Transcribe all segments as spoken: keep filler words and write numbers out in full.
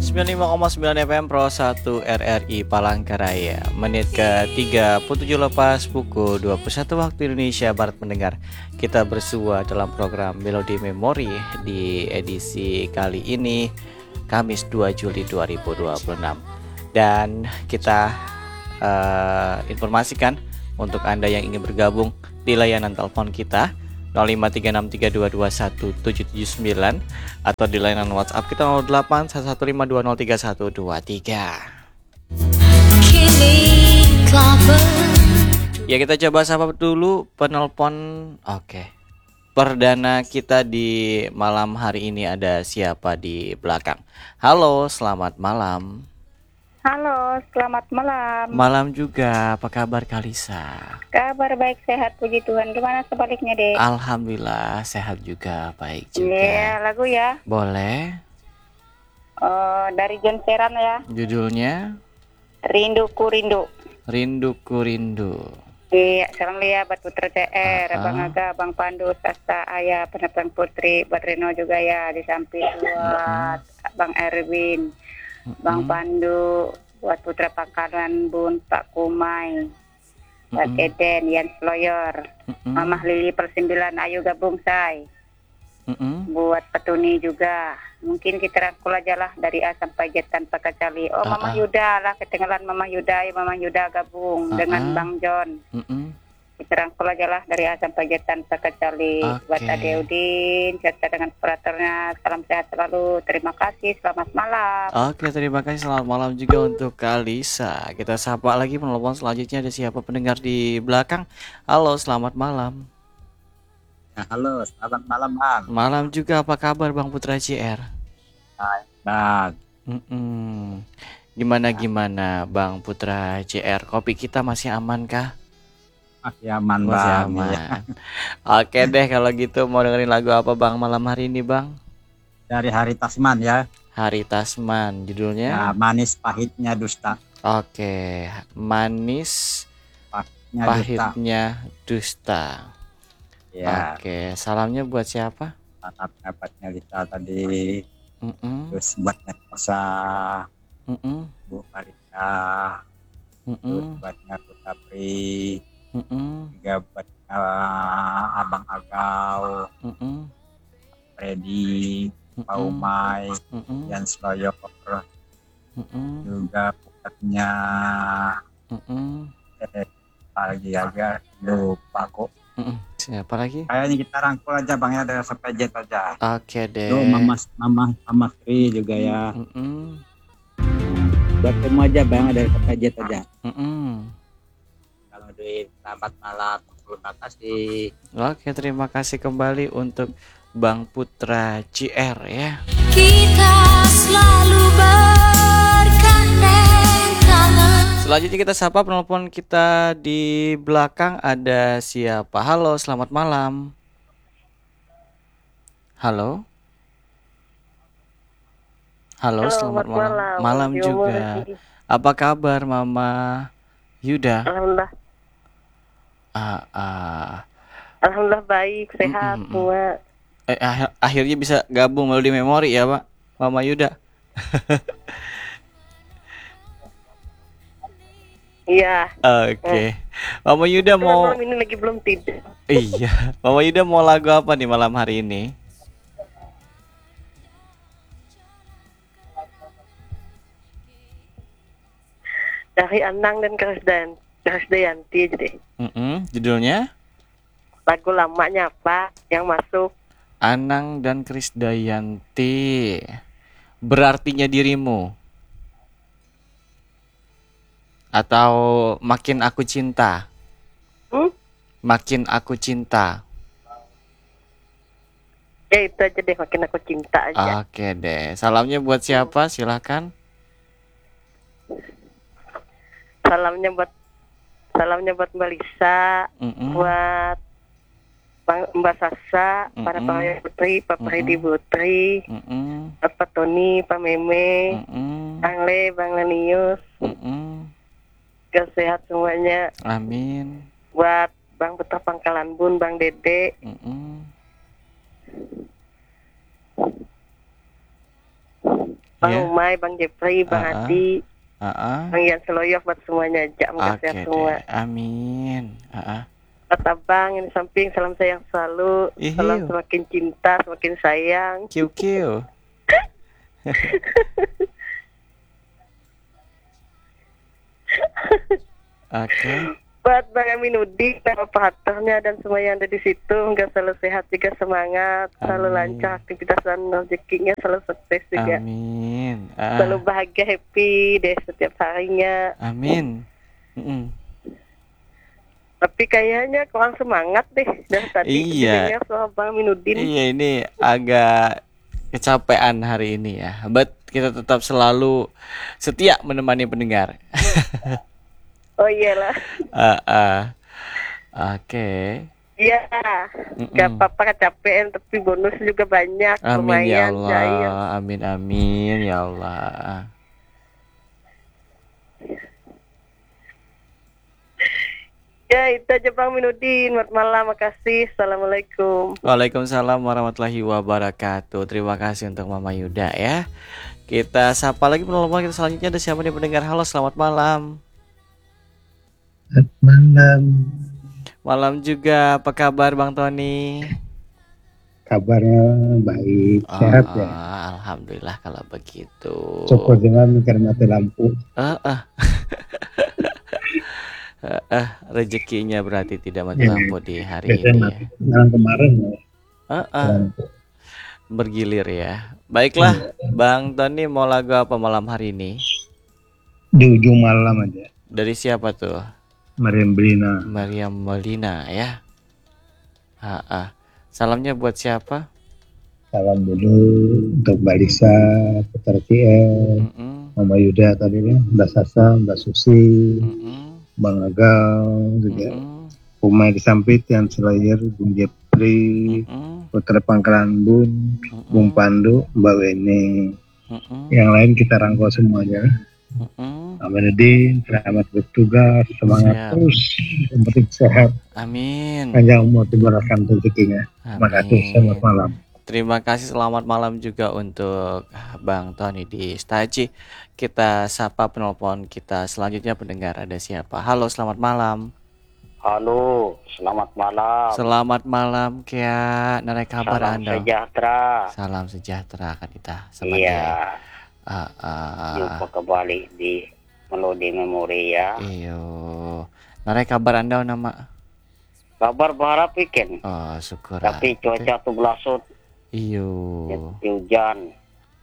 sembilan puluh lima koma sembilan F M Pro satu R R I Palangkaraya. Menit ke tiga puluh tujuh lepas pukul dua puluh satu waktu Indonesia Barat mendengar. Kita bersua dalam program Melodi Memori di edisi kali ini Kamis dua Juli dua ribu dua puluh enam. Dan kita uh, informasikan untuk Anda yang ingin bergabung di layanan telepon kita nol lima tiga enam tiga dua dua satu tujuh tujuh sembilan atau di layanan WhatsApp kita nol delapan satu satu lima dua nol tiga satu dua tiga. Ya, kita coba sapa dulu penelpon. Oke. Perdana kita di malam hari ini ada siapa di belakang? Halo, selamat malam. Halo, selamat malam. Malam juga, apa kabar Kalisa? Kabar baik, sehat, puji Tuhan. Gimana sebaliknya, Dek? Alhamdulillah, sehat juga, baik juga. Iya, lagu ya? Boleh. Uh, dari John Seran ya. Judulnya? Rinduku Rindu. Rinduku Rindu. Iya, salam Lia, Bat Putra C R, uh-huh. Bang Aga, Bang Pandu, Sasta Ayah, Penepang Putri, Bat Reno juga ya, di samping buat uh-huh. Bang Erwin. Bang Pandu, buat Putra Pangkalan Bun, Pak Kumai, Pak mm-hmm. Eden, Yan Sloyor, mm-hmm. Mamah Lili Persembilan, ayo gabung say, mm-hmm. buat Petuni juga. Mungkin kita rangkul aja lah dari A sampai Z tanpa kecuali. Oh, uh-uh. Mama Yuda lah, ketinggalan Mama Yuda, ya Mama Yuda gabung uh-uh. dengan Bang John. Mm-hmm. Kita rangkul aja lah dari A sampai Z tanpa kecuali. Okay. Buat Ade Udin, serta dengan operatornya, salam sehat selalu. Terima kasih, selamat malam. Oke, terima kasih, selamat malam juga untuk Kalisa. Kita sapa lagi penelpon selanjutnya, ada siapa pendengar di belakang? Halo, selamat malam. Ya, halo, selamat malam Bang. Malam juga, apa kabar Bang Putra C R? Baik, Bang. Mm-mm. Gimana gimana Bang Putra C R? Kopi kita masih aman kah? Masih aman, Masih Bang. aman. Ya. Oke deh, kalau gitu mau dengerin lagu apa Bang malam hari ini Bang? Dari Hari Tasman ya. Hari Tasman, judulnya? Ya, Manis Pahitnya Dusta. Oke, Manis Pahitnya, Pahitnya Dusta. Dusta. Ya. Oke, salamnya buat siapa? Salam dapatnya Lita tadi. Mm-mm. Terus buat Netosa, Mm-mm. Bu Marita, Mm-mm. terus buat Nyatu Tapri. Mm-mm. Juga buat uh, Abang Agau, Mm-mm. Freddy, Pak Umay, Yan Sloyor, Mm-mm. juga pukatnya Mm-mm. eh, lagi agak lupa kok. Mm-mm. Siapa lagi? Kayaknya kita rangkul aja Bang ya, dari sampai jet aja. Oke deh. Yo, Mama Mama Mama Sri juga ya. Mm-mm. Buat semua aja Bang, dari sampai jet aja. Mm-mm. Kalau duit selamat malam, terima kasih. Oke, terima kasih kembali untuk Bang Putra C R ya. Kita selalu bergandeng tangan. Selanjutnya kita sapa penelpon kita di belakang, ada siapa? Halo, selamat malam. Halo. Halo, Halo, selamat malam. malam. Malam juga. Apa kabar Mama Yuda? Alhamdulillah. Ah, ah. Alhamdulillah baik, sehat Mm, mm, mm. semua. Eh, ah- akhirnya bisa gabung Melodi Memori ya Pak, Mama Yuda. Iya. Oke, Mama Yuda mau. Malam ini lagi belum tidur. Iya, Mama Yuda mau lagu apa nih malam hari ini? Dari Anang dan Krisdan, Krisdayanti aja deh. Mm-mm, judulnya? Lagu lamanya apa yang masuk? Anang dan Krisdayanti. Berartinya dirimu. Atau Makin Aku Cinta. Hmm? Makin Aku Cinta. Ya itu aja deh, Makin Aku Cinta aja. Oke deh. Salamnya buat siapa? Silakan. Salamnya buat salamnya buat Mbak Lisa, Mm-mm. buat Bang Mbak Sasa, Mm-mm. para pemain Putri, Pak Freddy Mm-mm. Putri, Mm-mm. Pak Tony, Pak Meme, Mm-mm. Bang Le, Bang Lenius, Mm-mm. sehat semuanya. Amin. Buat Bang Putra Pangkalan Bun, Bang Dede, Mm-mm. Bang Ya. Umay, Bang Jepri, Bang Ah, ah. Adi, Ah, Bang Ian Seloyov, buat semuanya aja. oke Makasih semua. deh. Amin. Ah, ah. Buat abang yang di samping, salam sayang selalu. Salam Ihiu. semakin cinta, semakin sayang. Kiu kiu. Oke. Buat Bang Aminuddin, nama operatornya dan semua yang ada di situ, nggak selalu sehat juga, semangat, selalu Amin. lancar aktivitas dan rezekinya, selalu sukses juga. Amin. Ah, Selalu bahagia, happy deh setiap harinya. amin. Mm-mm. Tapi kayaknya kurang semangat deh dari tadi Iya. didengar soal Bang Aminuddin. Iya, ini agak kecapean hari ini ya. But kita tetap selalu setia menemani pendengar. Oh iyalah. Ah, ah. Oke. Iya. Mm-mm. Gak apa-apa kecapean, tapi bonus juga banyak. Amin ya Lumayan, cair. Allah. Amin amin ya Allah. Ya itu aja Bang Aminuddin. Selamat malam, makasih. Assalamualaikum. Waalaikumsalam warahmatullahi wabarakatuh. Terima kasih untuk Mama Yuda ya. Kita sapa lagi penelpon kita selanjutnya, ada siapa nih pendengar? Halo, selamat malam. Selamat malam. Malam juga, apa kabar Bang Tony? Kabarnya baik, sehat Oh, ya. alhamdulillah kalau begitu. Syukur dengan karena mati lampu. Ah, ah. Ah, ah, rezekinya berarti tidak mati Ya, lampu di hari biasanya ini mati. ya. Malam kemarin ya, Ah, ah, lampu. bergilir ya. Baiklah, Bang Tony mau lagu apa malam hari ini? Di ujung malam aja. Dari siapa tuh? Mariam Belina. Mariam Molina ya. Ah, ah. Salamnya buat siapa? Salam dulu untuk Mbak Lisa, Putar T M, Mm-mm, Mama Yuda tadi ya, Mbak Sasa, Mbak Susi, mm-mm, Bang Agal, juga mm-mm, Umay di Sampit, yang Selayar, Bung Jepri, mm-mm, Putra Pangkalan Bun, Bung mm-mm, Pandu, Mbak Weni. mm-mm, Yang lain kita rangkul semuanya. mm-mm. Aminuddin, selamat bertugas, semangat Siap. terus, yang penting sehat, Amin. panjang umur, dimurahkan rezekinya. Terima kasih, selamat Amin. malam. Terima kasih, selamat malam juga untuk Bang Tony di Staci. Kita sapa penelpon kita selanjutnya, pendengar ada siapa? Halo, selamat malam. Halo, selamat malam. Selamat malam, Kia. Narai kabar Salam Anda? sejahtera. Salam sejahtera kan kita sama dia. Iya, Ah, ah. jumpa kembali di Melodi Memori ya. Iyo. Narai kabar Anda nama? Kabar berharap weekend, Oh, syukur. tapi cuaca tuh belasut, Iyo. hujan.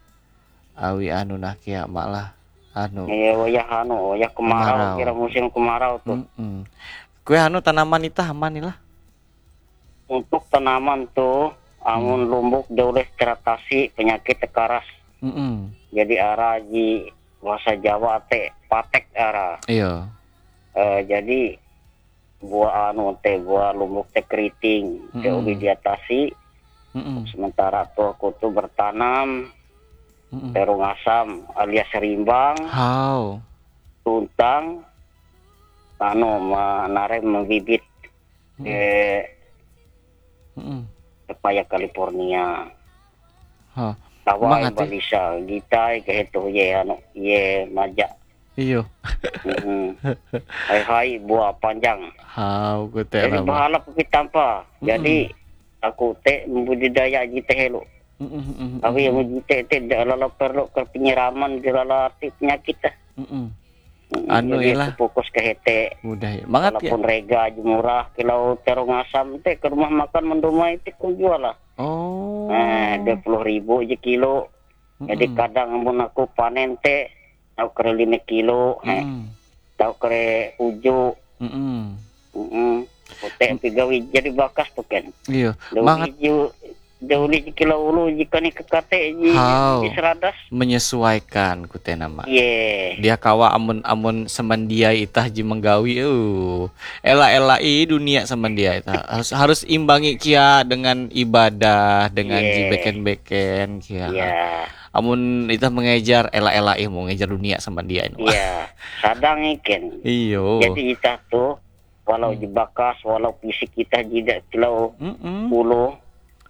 Awi anu nah Kia malah anu. Iya, wayah anu, wayah kemarau, Kemarau. kira musim kemarau tuh. Mm-mm. Kue anu tanaman itu aman nih lah. Untuk tanaman tuh, amun lumbuk diulis teratasi penyakit tekaras. Mm-mm. Jadi arah di bahasa Jawa teh patek arah. Iya. Eh, jadi buah anu teh buah lumbuk teh keriting, Mm-mm. teh ubi diatasi. Mm-mm. Sementara tuh aku tuh bertanam Mm-mm. terung asam alias rimbang, How? tuntang, anu menare membibit Mm-mm. eh, Mm-mm. pepaya California. Hah. Tawai Emang hati? balisa, gitai ke itu ye anu ye majak. Iyo. Mm-mm. Hai hai buah panjang. How gue teh Jadi nama. bahala pupit tanpa. Jadi aku teh membudidaya jite helu. Mm-mm, mm-mm, Tapi yang mm-mm, jite teh adalah perlu ke penyiraman di arti penyakit teh. mm-mm. Mm, Anu jadi ilah. aku fokus ke hete. Mudah ya. Banget ya. Walaupun rega aja murah, kilau terong asam teh ke rumah makan mendumai teh ku jual lah. Oh. Eh, dua puluh ribu aja kilo. Jadi Mm-mm. kadang mun aku panen teh tahu kere lima kilo, eh, Mm-mm. tahu kere uju, Mm-mm. heeh. Teh pigawi jadi bakas tuh kan. Iya. Daun Banget hijau, daun hijau kilo ulu jika nih kekate ji How? di seradas. menyesuaikan ku teh nama. Ye. Dia kawa amun amun semandia itah ji menggawi uh ela ela i dunia semandia itah harus harus imbangi kia dengan ibadah dengan Yeah. ji beken beken kia. Ya. Amun itah mengejar ela ela i mau ngejar dunia semandia ini. Iya. Sadang ikan. Iyo. Jadi kita tuh walau Hmm. dibakas, walau fisik kita tidak kilau Mm-mm. ulu,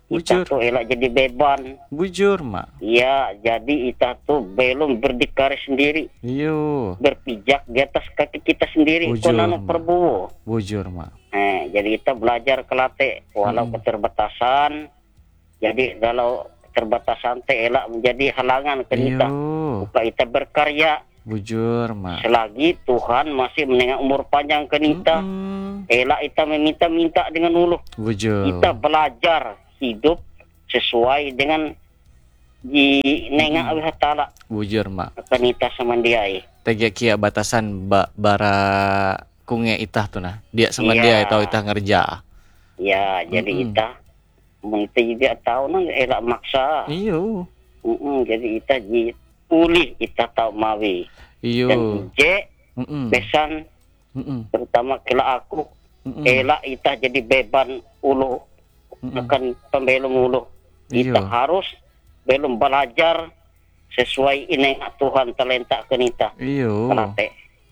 Ita Bujur. tuh elak jadi beban. Bujur, Mak. Ya, jadi ita tuh belum berdikari sendiri, Iyo. berpijak di atas kaki kita sendiri. Bujur, Konano Ma. perbuwo. Bujur, Mak. Eh, jadi kita belajar kelate walau Mm. keterbatasan. Jadi kalau keterbatasan teh elak menjadi halangan ke kita. Iyo. Buka kita berkarya Bujur, Mak. selagi Tuhan masih menengah umur panjang ke kita. Mm-mm. Elak kita meminta-minta dengan uluh. Bujur. Kita belajar hidup sesuai dengan di nengah Allah Ta'ala Bujur, Mak. akan kita samandiai. Tege kia batasan ba bara kunge itah tuh nah. Dia sama dia Iya. tahu itah ngerja. Ya, jadi Mm-mm. kita kita juga tahu nang elak maksa. Iyo. Mm-mm, jadi kita ji pulih kita tahu mawi. Iyo. Dan je Mm-mm. besan Mm-mm. terutama kila aku Mm-mm. elak kita jadi beban ulu Mm-mm. akan pembelum ulu. Kita Iya. harus belum belajar sesuai ini Tuhan talenta ke kita. Iyo. Kelate.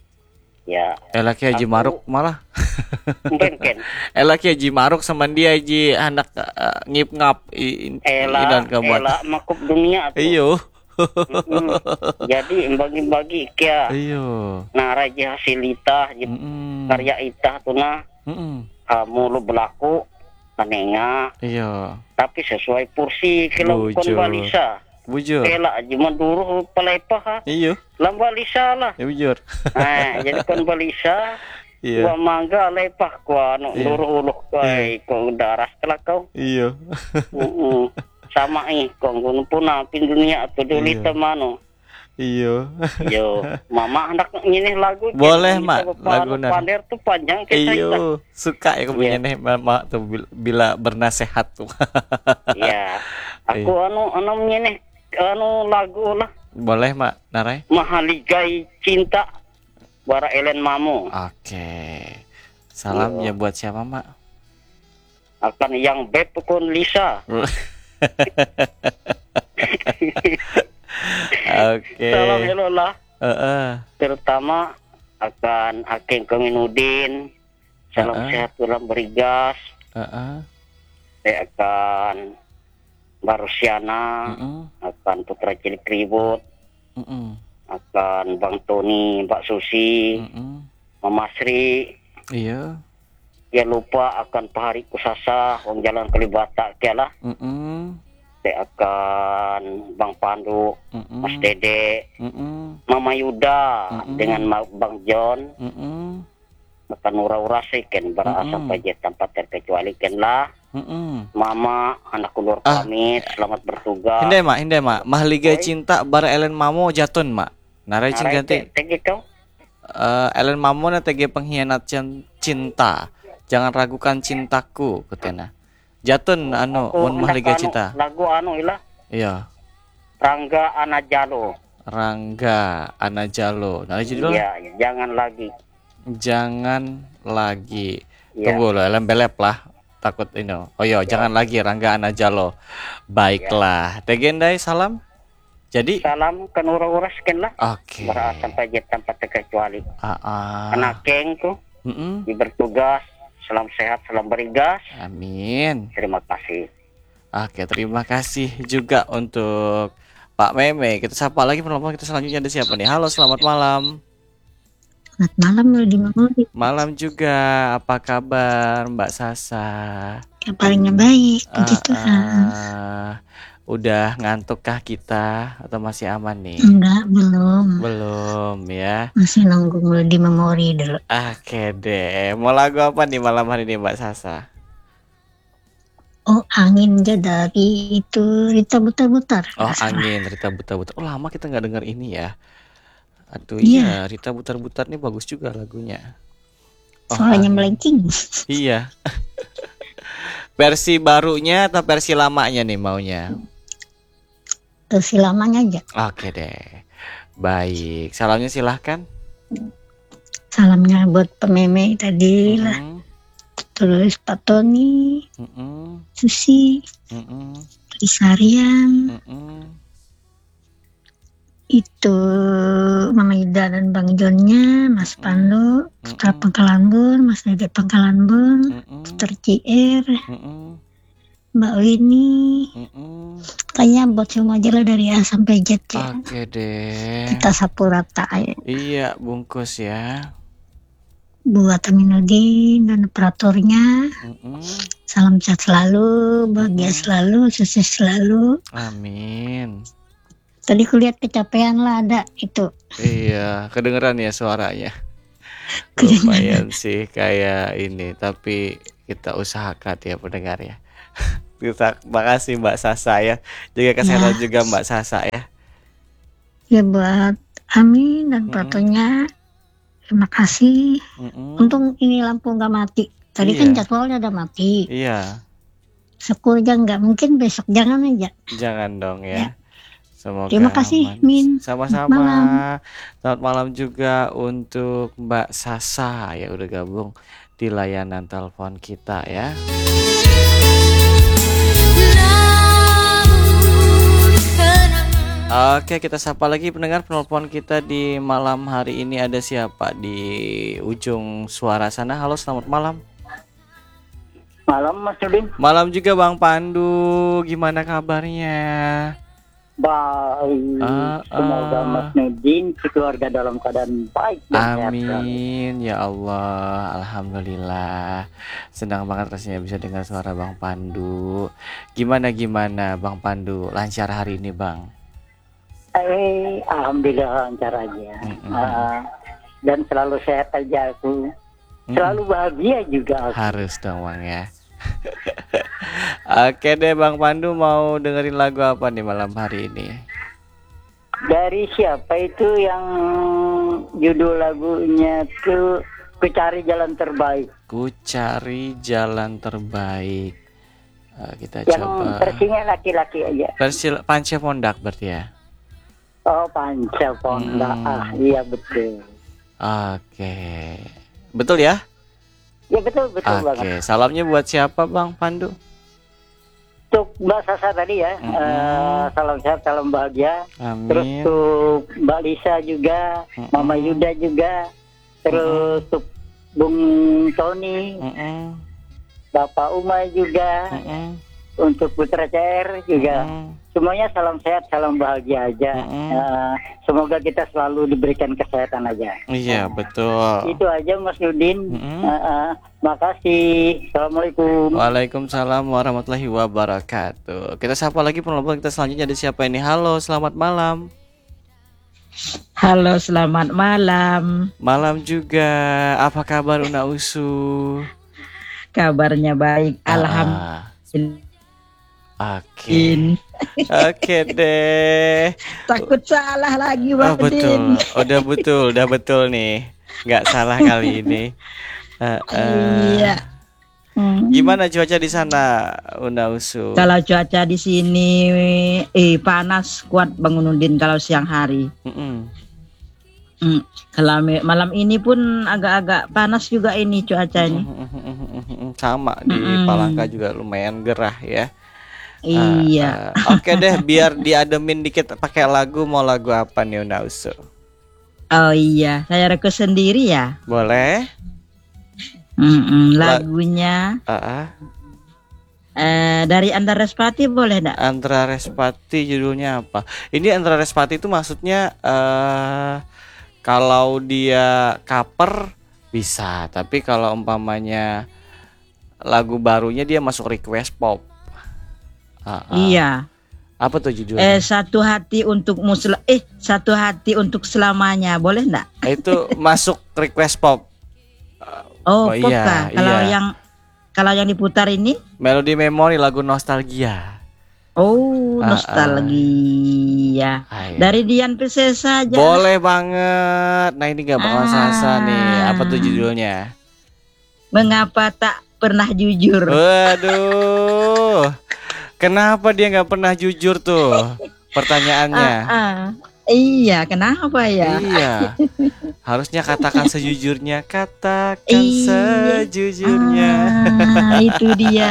Ya, Elak ya Haji Aku- Maruk malah. mungkin Elak ya Haji Maruk sama dia Haji anak uh, ngip ngap i- i- elak idan kabuat. elak makup dunia tuh. Iyo. Mm-mm. Jadi bagi-bagi kia Iyo. nah raja hasilita Mm-mm. karya itah tuh nah Mm-mm. kamu lu berlaku kanenga Iyo. tapi sesuai porsi kalau kon Bujur. balisa Bujur. elak cuma duru palepah ha. Iyo. Lam balisa lah. Ya bujur. Nah, jadi kon balisa Iya. gua mangga lepah gua anu Iya. duru uluh kai kau daras kelak kau. Iyo. Mm-mm. Sama ih kau gunung puna pin dunia tu duli Iya. temano. Iyo. Yo, mama hendak ini lagu. Boleh, Kita Mak, bepan- lagu nar. Pander tuh panjang kita. kita. Iyo. Suka ya kepunya nih mama tuh bil- bila bernasehat tuh. Ya, aku anu anu nih anu lagu lah Boleh, Mak Narai? Mahaligai Cinta Bara Ellen Mamu Oke. Salam ya buat siapa, Mak? akan yang beb pun Lisa. Oke. Salam hello lah Heeh. terutama akan Aking Kominudin. Salam Uh-uh. sehat dalam berigas. Heeh. Saya akan Barusiana, Heeh. akan Putra Cilik Ribut, Heeh. akan Bang Tony, Mbak Susi, Heeh. Mama Sri. Iya. Ya lupa akan Pak Hari Kusasa, Wong Jalan Kalibata kialah. Heeh. Saya akan Bang Pandu, Heeh. Mas Dede, Heeh. Mama Yuda Mm-mm. dengan Ma- Bang John, Heeh. akan ura-ura seken berasa Mm-mm. saja tanpa terkecualikan lah. Heeh. Mama, anak ulur Ah. pamit, selamat bertugas. Hindai, Mak, hindai, Mak. Mahligai Oi. cinta bara Ellen Mamo jatun, Mak. Narai cing Narai ganti. te- tegi kau. Eh, Ellen Mamo na tege pengkhianat cin- cinta. Jangan ragukan cintaku, katanya. Jatun anu Aku mun hendak mahligai anu, cinta. Lagu anu ilah Iya. Rangga Anajalo. Rangga Anajalo. Narai judul. Ya, jangan lagi. Jangan lagi. Ya. Tunggu loh, lembelep lah. Takut ini. Oh iya, jangan lagi Rangga Anajalo. Baiklah. Tegendai salam. Jadi, Salam ke ura-ura seken lah. oke. Berasa sampai jet tanpa terkecuali. Ah, ah. Anak keng tuh Mm-mm. di bertugas. Salam sehat, salam berigas. Amin. Terima kasih. Oke, terima kasih juga untuk Pak Meme. Kita sapa lagi penelpon kita selanjutnya ada siapa nih? Halo, selamat malam. Selamat malam di Mamori. Malam juga. Apa kabar Mbak Sasa? Kabarnya baik, Ah, puji Tuhan. ah. Udah ngantukkah kita atau masih aman nih? Enggak, belum. Belum ya. Masih nunggu di Memori dulu. Oke deh. Mau lagu apa nih malam hari ini Mbak Sasa? Oh, angin aja dari itu Rita Butar-Butar. Oh, Nggak salah. angin Rita Butar-Butar. Oh, lama kita nggak dengar ini ya. Aduh iya, Iya. Rita Butar-Butar nih bagus juga lagunya. Oh, Suaranya angin. melenceng. Iya. Versi barunya atau versi lamanya nih maunya? Versi lamanya aja. Oke deh. Baik, salamnya silahkan. Salamnya buat pememe tadi lah. Mm-mm, Terus Pak Tony, mm-mm, Susi, mm-mm, Isarian, mm-mm. itu Mama Ida dan Bang Johnnya, Mas Pandu, Putra Mm-mm. Pangkalan Bun, Mas Dede Pangkalan Bun, Mm-mm, Putra C R, mm-mm, Mbak Winnie. Mm-mm. Kayaknya buat semua aja lah dari A sampai Z ya. Oke deh. Kita sapu rata ya. Iya, bungkus ya. Buat Aminuddin dan operatornya. Mm-mm. Salam sehat selalu, bahagia Mm-mm. selalu, sukses selalu. Amin. Tadi kulihat kecapean lah ada itu. Iya, kedengeran ya suaranya. Kedengeran. Lumayan sih kayak ini, tapi kita usahakan ya pendengar ya. Kita makasih Mbak Sasa ya. Jaga kesehatan Ya. juga Mbak Sasa ya. Ya buat Amin dan Mm-mm. operatornya. Terima kasih. Mm-mm. Untung ini lampu nggak mati. Tadi kan Iya. jadwalnya udah mati. Iya, Syukur aja nggak mungkin besok jangan aja. jangan dong Ya. ya. Semoga Terima kasih, aman. Min. Sama-sama. Malam. Selamat malam juga untuk Mbak Sasa ya udah gabung di layanan telepon kita ya. Namun kenangan Oke, kita sapa lagi pendengar penelpon kita di malam hari ini. Ada siapa di ujung suara sana? Halo, selamat malam. Malam Mas Nudin. Malam juga Bang Pandu. Gimana kabarnya? Baik. Ah, Semoga ah. Mas Nudin keluarga dalam keadaan baik dan sehat selalu. Amin ya Allah, alhamdulillah. Senang banget rasanya bisa dengar suara Bang Pandu. Gimana gimana Bang Pandu? Lancar hari ini Bang? Eh, alhamdulillah lancar aja. Mm-mm. Ah, dan selalu sehat aja aku. Selalu bahagia juga aku. Harus dong Bang ya. Oke deh Bang Pandu, mau dengerin lagu apa nih malam hari ini? Dari siapa itu yang judul lagunya tuh Ku Cari Jalan Terbaik. Ku cari jalan terbaik. Eh, kita Yang coba versinya laki-laki aja. versi Panca Pondak berarti ya. Oh, Panca Pondak. Hmm. Ah, iya betul. Oke, betul ya? Ya betul betul Oke, banget. salamnya buat siapa Bang Pandu? Untuk Mbak Sasa tadi ya, Mm-mm. eh, salam sehat, salam bahagia. Terus Amin. untuk Mbak Lisa juga, Mm-mm. Mama Yuda juga. Terus untuk Bung Tony, Mm-mm, Bapak Umay juga, mm-mm, untuk Putra C R juga. mm-mm. Semuanya salam sehat, salam bahagia aja. Mm-mm. Eh, semoga kita selalu diberikan kesehatan aja. Iya betul. Itu aja Mas Nudin. Mm-mm. Eh, eh, makasih. Assalamualaikum. Waalaikumsalam warahmatullahi wabarakatuh. Kita sapa lagi penelpon kita selanjutnya, ada siapa ini? Halo, selamat malam. Halo, selamat malam. Malam juga. Apa kabar Una Usu? Kabarnya baik. Ah, Alhamdulillah. Oke. Oke deh. Takut salah lagi, Oh, Bang betul. Udin. Udah betul, udah betul nih. Nggak salah kali ini. Eh, eh. Iya. Hmm. Gimana cuaca di sana, Una Usu? Kalau cuaca di sini eh panas kuat, Bang Udin kalau siang hari. Mm-mm. Hmm. Kalau me- malam ini pun agak-agak panas juga ini cuacanya. Sama di Mm-mm. Palangka juga lumayan gerah ya. Iya. Ah, ah. Oke deh, biar diademin dikit pakai lagu. Mau lagu apa nih Una Usu? Oh iya, saya request sendiri ya. Boleh? Mm-mm. La- Lagunya Ah, ah. eh, dari Andra Respati boleh enggak? Andra Respati judulnya apa? Ini Andra Respati itu maksudnya eh kalau dia cover bisa, tapi kalau umpamanya lagu barunya dia masuk request pop. Ah, ah. Iya. Apa tuh Eh judulnya? satu hati untuk musla eh satu hati untuk selamanya boleh enggak? Itu masuk request pop. Oh, Oh, pop iya, kah? Kalau iya. yang kalau yang diputar ini, Melodi Memori, lagu nostalgia. oh Ah, nostalgia. Ah, iya. Dari Dian Pisces saja. Boleh banget. Nah ini gak bakal Ah. sasa nih. Apa tuh judulnya? Mengapa tak pernah jujur? Waduh. Kenapa dia nggak pernah jujur tuh? Pertanyaannya. Ah, ah. Iya, kenapa ya? Iya. Harusnya katakan sejujurnya, katakan Iya. sejujurnya. Ah, itu dia.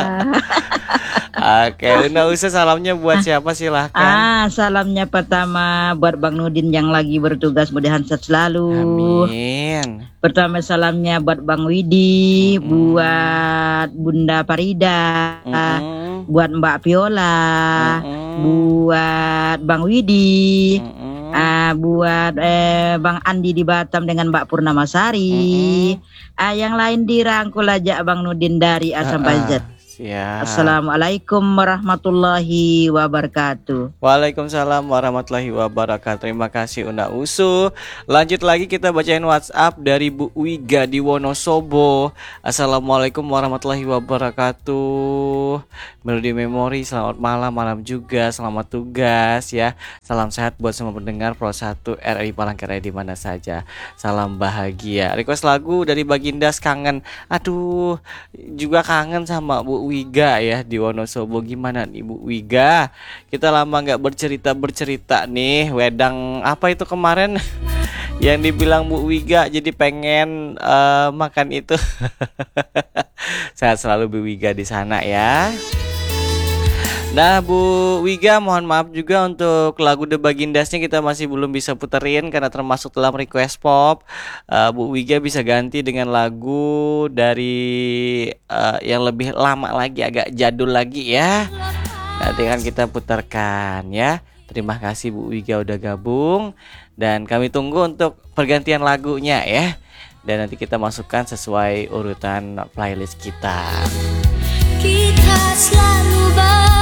Oke, Una Usu salamnya buat siapa silahkan. Ah, salamnya pertama buat Bang Nudin yang lagi bertugas, mudahan sehat selalu. Amin. Pertama salamnya buat Bang Widi, Mm-mm. buat Bunda Farida, Mm-mm. buat Mbak Viola, Mm-mm. buat Bang Widi, Mm-mm. ah, buat eh, Bang Andi di Batam dengan Mbak Purnamasari. Ah, yang lain dirangkul aja Bang Nudin dari A sampai Z. Siap. Assalamualaikum warahmatullahi wabarakatuh. Waalaikumsalam warahmatullahi wabarakatuh. Terima kasih Unda Usu. Lanjut lagi kita bacain WhatsApp dari Bu Wiga di Wonosobo. Assalamualaikum warahmatullahi wabarakatuh. Melodi Memori, selamat malam, malam juga, selamat tugas ya. Salam sehat buat semua pendengar Pro satu R R I Palangkaraya di mana saja. Salam bahagia. Request lagu dari Bagindas, Kangen. Aduh, juga kangen sama Bu Wiga ya di Wonosobo. Gimana nih Bu Wiga? Kita lama nggak bercerita bercerita nih. Wedang apa itu kemarin yang dibilang Bu Wiga jadi pengen uh, makan itu. Sehat selalu Bu Wiga di sana ya. Nah Bu Wiga, mohon maaf juga untuk lagu The Bagindasnya kita masih belum bisa puterin karena termasuk dalam request pop. uh, Bu Wiga bisa ganti dengan lagu dari uh, yang lebih lama lagi, agak jadul lagi ya. Nanti kan kita putarkan ya. Terima kasih Bu Wiga udah gabung. Dan kami tunggu untuk pergantian lagunya ya. Dan nanti kita masukkan sesuai urutan playlist kita. Kita selalu berkarya.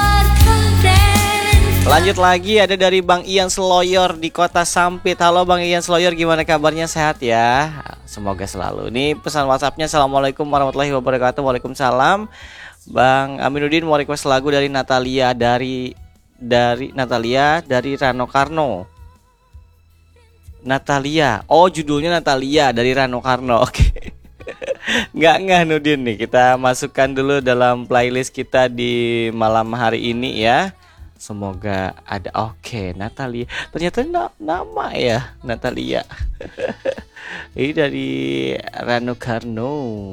Lanjut lagi ada dari Bang Ian Seloyor di Kota Sampit. Halo Bang Ian Seloyor, gimana kabarnya, sehat ya? Semoga selalu. Ini pesan WhatsAppnya, Assalamualaikum warahmatullahi wabarakatuh. Waalaikumsalam. Bang Aminuddin mau request lagu dari Natalia dari dari Natalia dari Rano Karno. Natalia. Oh, judulnya Natalia dari Rano Karno. Oke. Nggak nggak Nudin nih. Kita masukkan dulu dalam playlist kita di malam hari ini ya. Semoga ada. Oke, Natalia. Ternyata na- nama ya Natalia. Ini dari Rano Karno.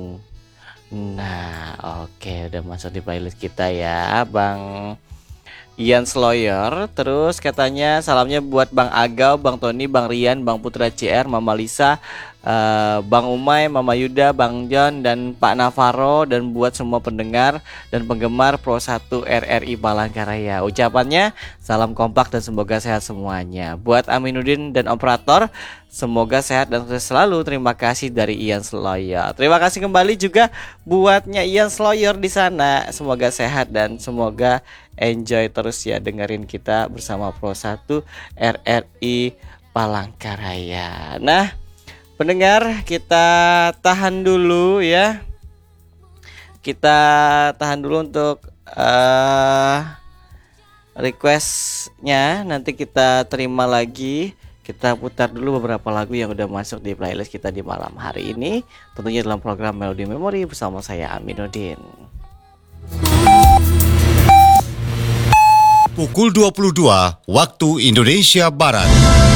Nah, oke, udah masuk di playlist kita ya, Bang Ian Sloyer. Terus katanya salamnya buat Bang Agau, Bang Tony, Bang Rian, Bang Putra C R, Mama Lisa, uh, Bang Umay, Mama Yuda, Bang John, dan Pak Navarro, dan buat semua pendengar dan penggemar Pro satu R R I Palangkaraya. Ucapannya salam kompak dan semoga sehat semuanya. Buat Aminuddin dan operator, semoga sehat dan sukses selalu. Terima kasih dari Ian Sloyer. Terima kasih kembali juga buatnya Ian Sloyer di sana. Semoga sehat dan semoga enjoy terus ya dengerin kita bersama Pro satu R R I Palangkaraya. Nah, pendengar, kita tahan dulu ya. Kita tahan dulu untuk uh, requestnya. Nanti kita terima lagi. Kita putar dulu beberapa lagu yang udah masuk di playlist kita di malam hari ini. Tentunya dalam program Melodi Memori bersama saya Aminuddin. Pukul dua puluh dua waktu Indonesia Barat.